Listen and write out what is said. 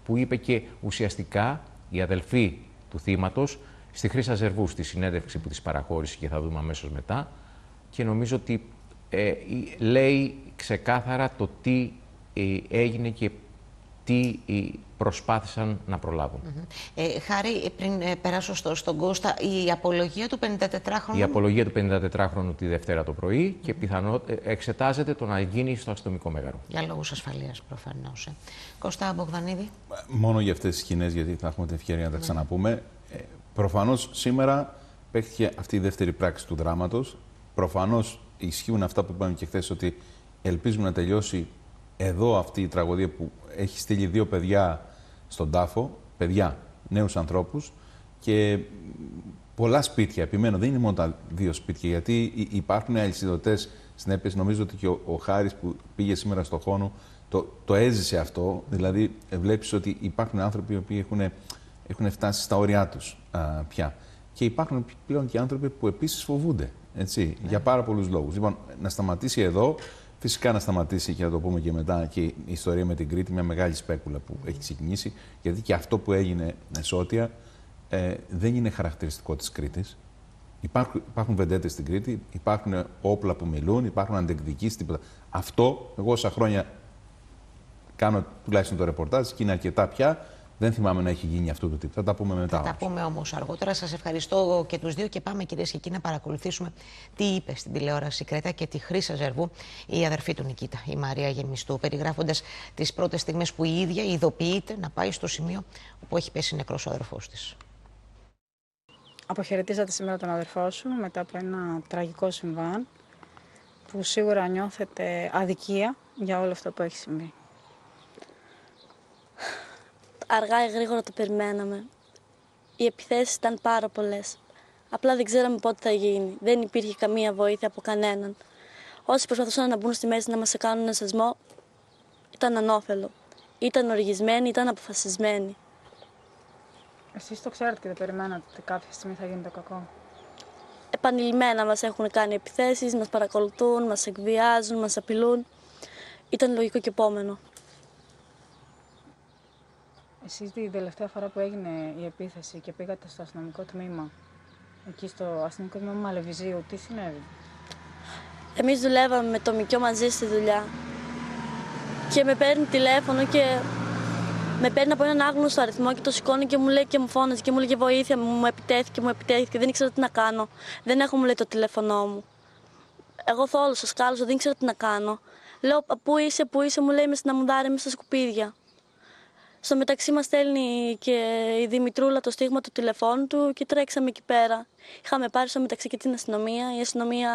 που είπε και ουσιαστικά η αδελφή του θύματος στη Χρύσα Ζερβού, στη συνέντευξη που της παραχώρησε και θα δούμε αμέσως μετά, και νομίζω ότι λέει ξεκάθαρα το τι έγινε και τι προσπάθησαν να προλάβουν. Χάρη, πριν περάσω στον Κώστα, η απολογία του 54χρονου... Η απολογία του 54χρονου τη Δευτέρα το πρωί και εξετάζεται το να γίνει στο αστυνομικό μέγαρο. Για λόγους ασφαλείας προφανώς. Κώστα Μπογδανίδη. Μόνο για αυτές τις σκηνές, γιατί θα έχουμε την ευκαιρία να τα ξαναπούμε. Προφανώς σήμερα παίχτηκε αυτή η δεύτερη πράξη του δράματος. Προφανώς ισχύουν αυτά που είπαμε και χθες, ότι ελπίζουμε να τελειώσει εδώ αυτή η τραγωδία που έχει στείλει 2 παιδιά στον τάφο, παιδιά, νέους ανθρώπους, και πολλά σπίτια. Επιμένω, δεν είναι μόνο τα 2 σπίτια, γιατί υπάρχουν αλυσιδωτές συνέπειες. Νομίζω ότι και ο Χάρης που πήγε σήμερα στο Χόνο το έζησε αυτό. Δηλαδή, βλέπεις ότι υπάρχουν άνθρωποι οι οποίοι έχουν φτάσει στα όρια τους πια. Και υπάρχουν πλέον και άνθρωποι που επίσης φοβούνται, έτσι, για πάρα πολλούς λόγους. Λοιπόν, να σταματήσει εδώ. Φυσικά να σταματήσει, και να το πούμε και μετά, και η ιστορία με την Κρήτη, μια μεγάλη σπέκουλα που έχει ξεκινήσει, γιατί και αυτό που έγινε Σώτια δεν είναι χαρακτηριστικό της Κρήτης. Υπάρχουν βεντέτες στην Κρήτη, υπάρχουν όπλα που μιλούν, υπάρχουν αντεκδικήσεις, τίποτα. Αυτό, εγώ όσα χρόνια κάνω τουλάχιστον το ρεπορτάζ, και είναι αρκετά πια, δεν θυμάμαι να έχει γίνει αυτό το τύπο. Θα τα πούμε μετά. Θα τα πούμε όμως αργότερα. Σας ευχαριστώ και τους δύο και πάμε, κυρίες και κύριοι, να παρακολουθήσουμε τι είπε στην τηλεόραση Κρέτα και τη Χρύσα Ζερβού η αδερφή του Νικήτα, η Μαρία Γεμιστού, περιγράφοντας τις πρώτες στιγμές που η ίδια ειδοποιείται να πάει στο σημείο όπου έχει πέσει νεκρός ο αδερφός της. Αποχαιρετήσατε σήμερα τον αδερφό σου μετά από ένα τραγικό συμβάν, που σίγουρα νιώθετε αδικία για όλο αυτό που έχει συμβεί. Αργά ή γρήγορα το περιμέναμε. Οι επιθέσεις ήταν πάρα πολλές. Απλά δεν ξέραμε πότε θα γίνει. Δεν υπήρχε καμία βοήθεια από κανέναν. Όσοι προσπαθούσαν να μπουν στη μέση να μας κάνουν ένα σεσμό, ήταν ανώφελο. Ήταν οργισμένοι, ήταν αποφασισμένοι. Εσείς το ξέρετε και δεν περιμένατε ότι κάποια στιγμή θα γίνει το κακό. Επανειλημμένα μας έχουν κάνει επιθέσεις, μας παρακολουθούν, μας εκβιάζουν, μας απειλούν. Ήταν λογικό και επόμενο. Εσείς την τελευταία φορά που έγινε η επίθεση και πήγατε στο αστυνομικό τμήμα, εκεί στο αστυνομικό τμήμα Μαλεβιζίου, τι συνέβη? Εμείς δουλεύαμε με το Μικιό μαζί στη δουλειά και με παίρνει τηλέφωνο και με παίρνει από έναν άγνωστο αριθμό και το σηκώνει και μου λέει και μου φώναζε και μου λέγε βοήθεια, μου επιτέθηκε, δεν ήξερα τι να κάνω. Δεν έχω, μου λέει, το τηλέφωνό μου. Εγώ θόλωσα, σκάλωσα, δεν ήξερα τι να κάνω. Λέω, πού είσαι, μου λέει, είμαι στην αμμουδάρη, είμαι στα σκουπίδια. Στο μεταξύ μας στέλνει και η Δημητρούλα το στίγμα του τηλεφώνου του και τρέξαμε εκεί πέρα. Είχαμε πάρει στο μεταξύ και την αστυνομία. Η αστυνομία